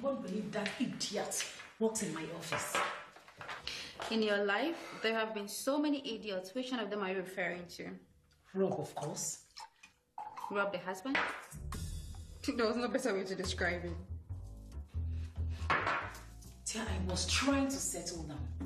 won't believe that idiot works in my office. In your life, there have been so many idiots. Which one of them are you referring to? Rob, of course. Rob, the husband? There was no better way to describe it. Tia, I was trying to settle down.